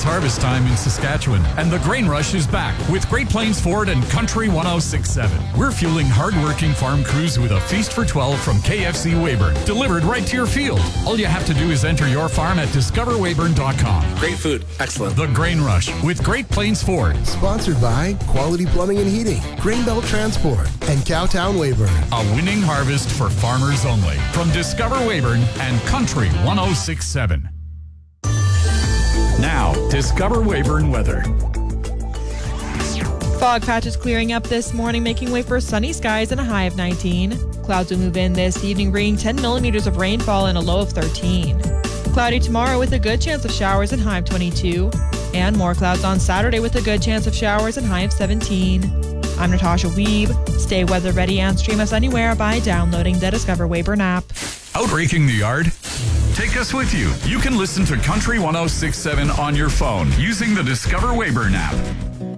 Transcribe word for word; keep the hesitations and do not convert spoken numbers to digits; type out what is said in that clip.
harvest time in Saskatchewan, and the grain rush is back with Great Plains Ford and Country one oh six point seven. We're fueling hard-working farm crews with a feast for twelve from K F C Weyburn, delivered right to your field. All you have to do is enter your farm at discover weyburn dot com. Great food. Excellent. The Grain Rush with Great Plains Ford. Sponsored by Quality Plumbing and Heating, Greenbelt Transport, and Cowtown Weyburn. A winning harvest for farmers only. From Discover Weyburn and Country one oh six point seven. Now, Discover Weyburn weather. Fog patches clearing up this morning, making way for sunny skies and a high of nineteen. Clouds will move in this evening, bringing ten millimeters of rainfall and a low of thirteen. Cloudy tomorrow with a good chance of showers and high of twenty-two. And more clouds on Saturday with a good chance of showers and high of seventeen. I'm Natasha Weeb. Stay weather ready and stream us anywhere by downloading the Discover Weyburn app. Out raking the yard? Take us with you. You can listen to Country one oh six point seven on your phone using the Discover Weyburn app.